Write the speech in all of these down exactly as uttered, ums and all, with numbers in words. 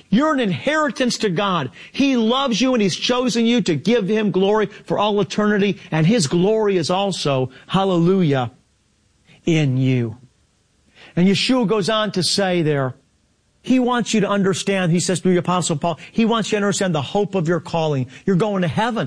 You're an inheritance to God. He loves you and He's chosen you to give Him glory for all eternity. And His glory is also, hallelujah, in you. And Yeshua goes on to say there, He wants you to understand, He says to the Apostle Paul, He wants you to understand the hope of your calling. You're going to heaven.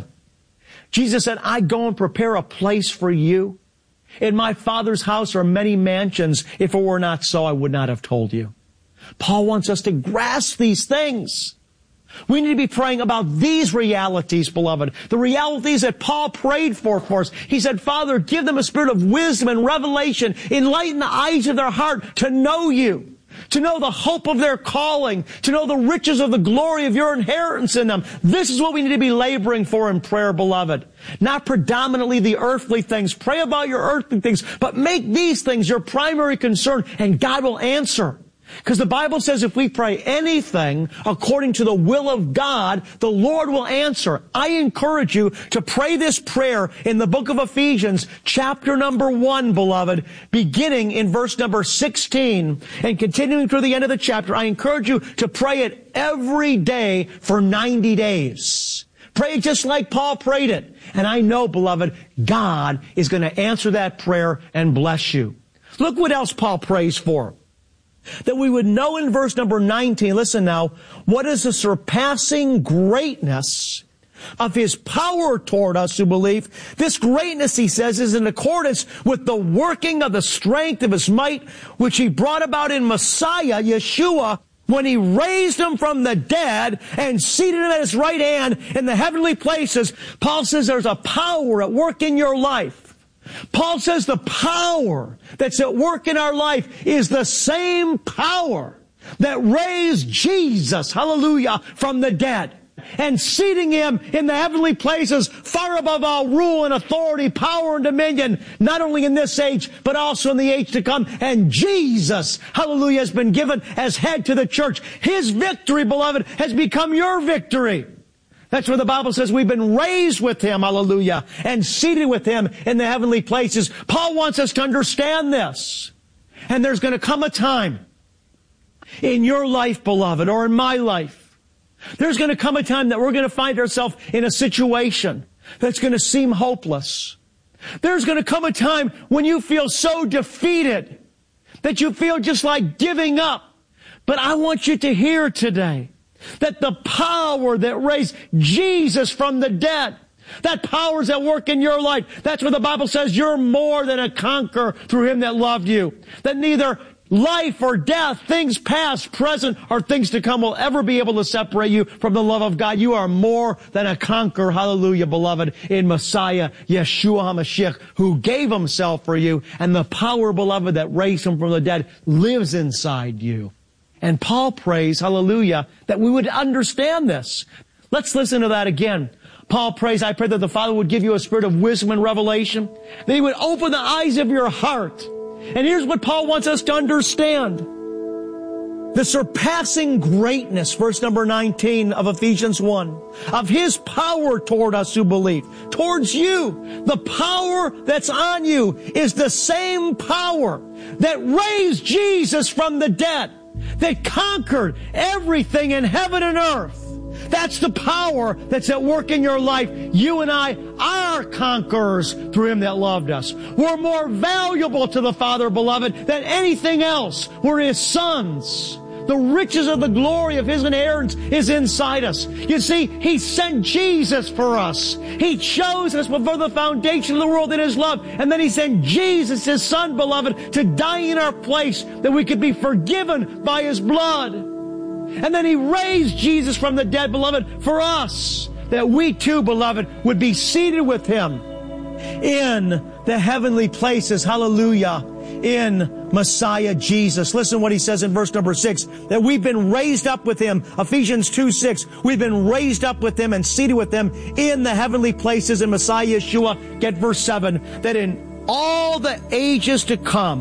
Jesus said, I go and prepare a place for you. In my Father's house are many mansions. If it were not so, I would not have told you. Paul wants us to grasp these things. We need to be praying about these realities, beloved. The realities that Paul prayed for for us. He said, Father, give them a spirit of wisdom and revelation. Enlighten the eyes of their heart to know you. To know the hope of their calling, to know the riches of the glory of your inheritance in them. This is what we need to be laboring for in prayer, beloved. Not predominantly the earthly things. Pray about your earthly things, but make these things your primary concern, and God will answer. Because the Bible says if we pray anything according to the will of God, the Lord will answer. I encourage you to pray this prayer in the book of Ephesians, chapter number one, beloved, beginning in verse number sixteen and continuing through the end of the chapter. I encourage you to pray it every day for ninety days. Pray it just like Paul prayed it. And I know, beloved, God is going to answer that prayer and bless you. Look what else Paul prays for. That we would know in verse number nineteen, listen now, what is the surpassing greatness of His power toward us who believe. This greatness, he says, is in accordance with the working of the strength of His might, which He brought about in Messiah, Yeshua, when He raised Him from the dead and seated Him at His right hand in the heavenly places. Paul says there's a power at work in your life. Paul says the power that's at work in our life is the same power that raised Jesus, hallelujah, from the dead and seating Him in the heavenly places far above all rule and authority, power and dominion, not only in this age, but also in the age to come. And Jesus, hallelujah, has been given as head to the church. His victory, beloved, has become your victory. That's where the Bible says we've been raised with Him, hallelujah, and seated with Him in the heavenly places. Paul wants us to understand this. And there's going to come a time in your life, beloved, or in my life. There's going to come a time that we're going to find ourselves in a situation that's going to seem hopeless. There's going to come a time when you feel so defeated that you feel just like giving up. But I want you to hear today that the power that raised Jesus from the dead, that power is at work in your life. That's what the Bible says. You're more than a conqueror through Him that loved you. That neither life or death, things past, present, or things to come will ever be able to separate you from the love of God. You are more than a conqueror, hallelujah, beloved, in Messiah, Yeshua HaMashiach, who gave Himself for you. And the power, beloved, that raised Him from the dead lives inside you. And Paul prays, hallelujah, that we would understand this. Let's listen to that again. Paul prays, I pray that the Father would give you a spirit of wisdom and revelation, that He would open the eyes of your heart. And here's what Paul wants us to understand. The surpassing greatness, verse number nineteen of Ephesians one, of His power toward us who believe. Towards you. The power that's on you is the same power that raised Jesus from the dead, that conquered everything in heaven and earth. That's the power that's at work in your life. You and I are conquerors through Him that loved us. We're more valuable to the Father, beloved, than anything else. We're His sons. The riches of the glory of His inheritance is inside us. You see, He sent Jesus for us. He chose us before the foundation of the world in His love. And then He sent Jesus, His Son, beloved, to die in our place that we could be forgiven by His blood. And then He raised Jesus from the dead, beloved, for us, that we too, beloved, would be seated with Him in the heavenly places. Hallelujah. In Messiah Jesus. Listen what he says in verse number six, that we've been raised up with Him. Ephesians two six, we've been raised up with Him and seated with Him in the heavenly places in Messiah Yeshua. Get verse seven, that in all the ages to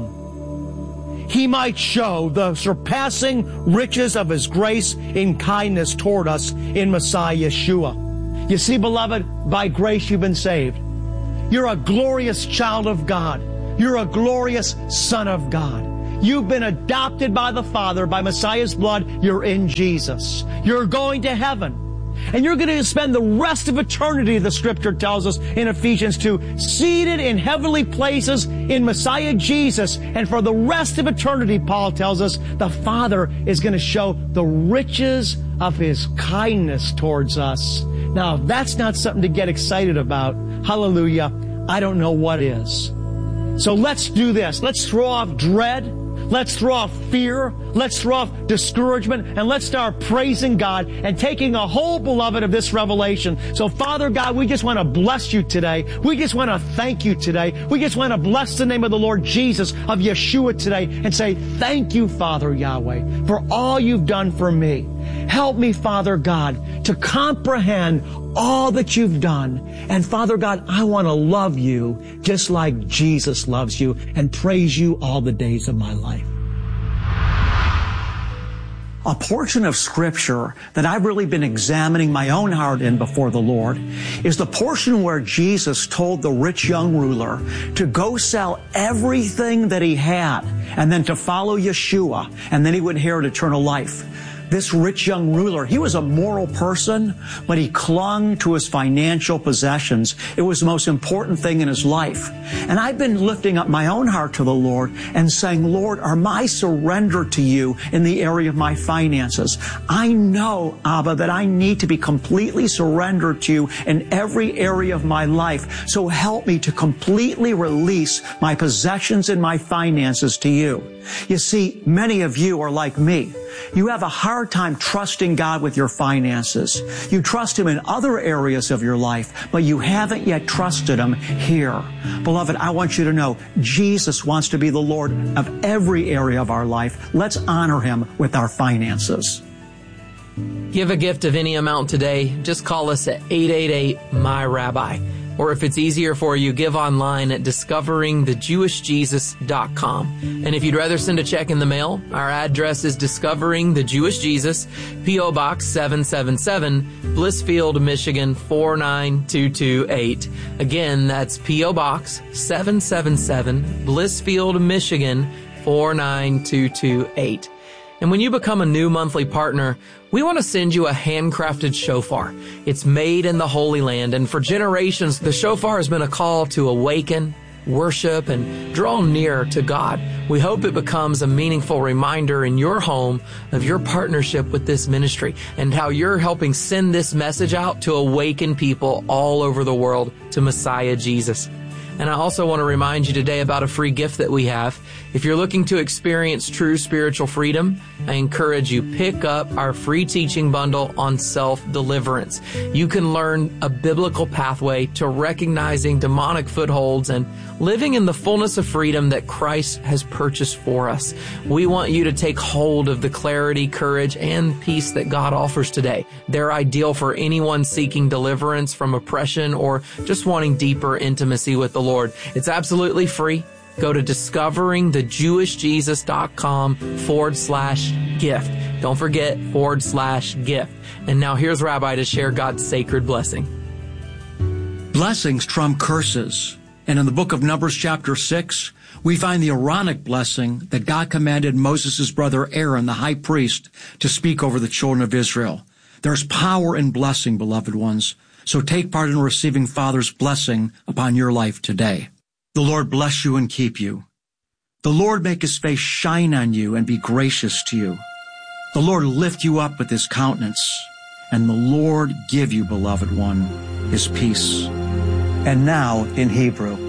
come, He might show the surpassing riches of His grace in kindness toward us in Messiah Yeshua. You see, beloved, by grace you've been saved. You're a glorious child of God. You're a glorious son of God. You've been adopted by the Father, by Messiah's blood. You're in Jesus. You're going to heaven. And you're going to spend the rest of eternity, the Scripture tells us in Ephesians two, seated in heavenly places in Messiah Jesus. And for the rest of eternity, Paul tells us, the Father is going to show the riches of His kindness towards us. Now, if that's not something to get excited about, hallelujah, I don't know what is. So let's do this. Let's throw off dread. Let's throw off fear. Let's throw off discouragement. And let's start praising God and taking a hold, beloved, of this revelation. So, Father God, we just want to bless you today. We just want to thank you today. We just want to bless the name of the Lord Jesus, of Yeshua today, and say, thank you, Father Yahweh, for all you've done for me. Help me, Father God, to comprehend all that you've done. And Father God, I want to love you just like Jesus loves you and praise you all the days of my life. A portion of Scripture that I've really been examining my own heart in before the Lord is the portion where Jesus told the rich young ruler to go sell everything that he had and then to follow Yeshua, and then he would inherit eternal life. This rich young ruler, he was a moral person, but he clung to his financial possessions. It was the most important thing in his life. And I've been lifting up my own heart to the Lord and saying, Lord, are my surrender to you in the area of my finances? I know, Abba, that I need to be completely surrendered to you in every area of my life. So help me to completely release my possessions and my finances to you. You see, many of you are like me. You have a hard time trusting God with your finances. You trust Him in other areas of your life, but you haven't yet trusted Him here. Beloved, I want you to know Jesus wants to be the Lord of every area of our life. Let's honor Him with our finances. Give a gift of any amount today. Just call us at eight eight eight, M Y Rabbi. Or if it's easier for you, give online at discovering the jewish jesus dot com. And if you'd rather send a check in the mail, our address is Discovering the Jewish Jesus, P O Box seven seven seven, Blissfield, Michigan four nine two two eight. Again, that's P O Box seven seven seven, Blissfield, Michigan four nine two two eight. And when you become a new monthly partner, we want to send you a handcrafted shofar. It's made in the Holy Land, and for generations, the shofar has been a call to awaken, worship, and draw near to God. We hope it becomes a meaningful reminder in your home of your partnership with this ministry and how you're helping send this message out to awaken people all over the world to Messiah Jesus. And I also want to remind you today about a free gift that we have. If you're looking to experience true spiritual freedom, I encourage you, pick up our free teaching bundle on self-deliverance. You can learn a biblical pathway to recognizing demonic footholds and living in the fullness of freedom that Christ has purchased for us. We want you to take hold of the clarity, courage, and peace that God offers today. They're ideal for anyone seeking deliverance from oppression or just wanting deeper intimacy with the Lord. It's absolutely free. Go to discovering the jewish jesus dot com forward slash gift. Don't forget forward slash gift. And now here's Rabbi to share God's sacred blessing. Blessings trump curses. And in the book of Numbers chapter six, we find the Aaronic blessing that God commanded Moses' brother Aaron, the high priest, to speak over the children of Israel. There's power in blessing, beloved ones. So take part in receiving Father's blessing upon your life today. The Lord bless you and keep you. The Lord make His face shine on you and be gracious to you. The Lord lift you up with His countenance, and the Lord give you, beloved one, His peace. And now in Hebrew.